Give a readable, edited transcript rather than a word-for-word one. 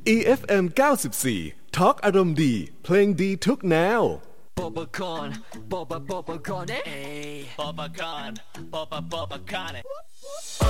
EFM 94 Talk อารมณ์ดีเพลงดีทุกแนว Popcorn, popcorn, eh? Popcorn, popcorn.